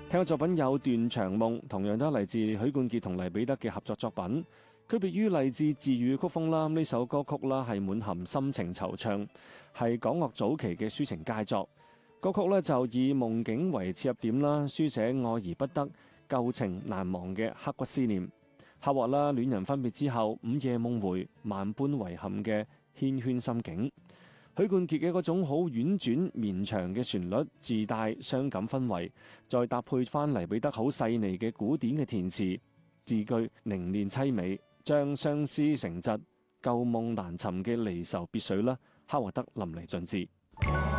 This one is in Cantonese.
聽嘅作品有《斷腸夢》，同樣都係嚟自許冠傑同黎彼得嘅合作作品。區別於勵志治愈曲風啦，呢首歌曲啦係滿含深情惆悵，係港樂早期嘅抒情佳作。歌曲呢就以夢境為切入點啦，書寫愛而不得、舊情難忘嘅刻骨思念，刻畫啦戀人分別之後午夜夢回、萬般遺憾嘅縴圈心境。許冠傑嘅嗰種好婉轉綿長嘅旋律，自帶傷感氛圍，再搭配翻黎彼得好細膩嘅古典嘅填詞，字句凝練凄美，將相思成疾、舊夢難尋嘅離愁別緒啦，刻畫得淋漓盡致。